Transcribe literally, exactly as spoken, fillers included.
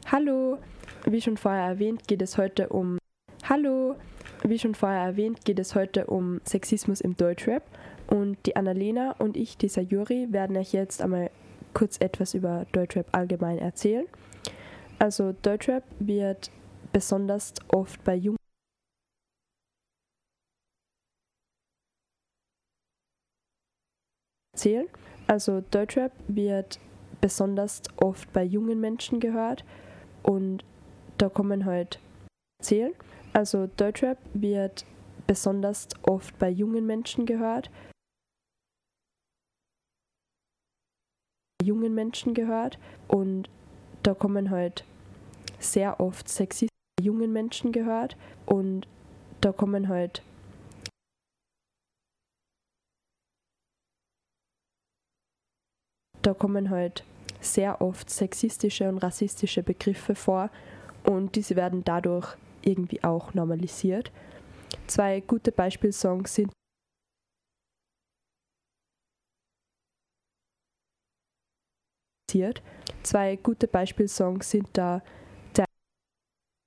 Hallo, wie schon vorher erwähnt, geht es heute um Hallo, wie schon vorher erwähnt, geht es heute um Sexismus im Deutschrap und die Annalena und ich, die Sayuri, werden euch jetzt einmal kurz etwas über Deutschrap allgemein erzählen. Also Deutschrap wird besonders oft bei jungen erzählen. Also Deutschrap wird besonders oft bei jungen Menschen gehört und da kommen halt erzählen. Also Deutschrap wird besonders oft bei jungen Menschen gehört. jungen Menschen gehört und da kommen halt sehr oft sexistische jungen Menschen gehört und da kommen halt da kommen halt sehr oft sexistische und rassistische Begriffe vor und diese werden dadurch irgendwie auch normalisiert. Zwei gute Beispielsongs sind Zwei gute Beispielsongs sind da